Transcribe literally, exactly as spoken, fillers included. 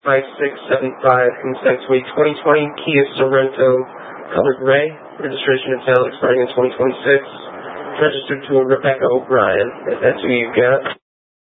five six seven five, Consent Suite twenty twenty, Kia Sorento, color gray, registration and sale expiring in twenty twenty-six, registered to a Rebecca O'Brien. If that's who you've got.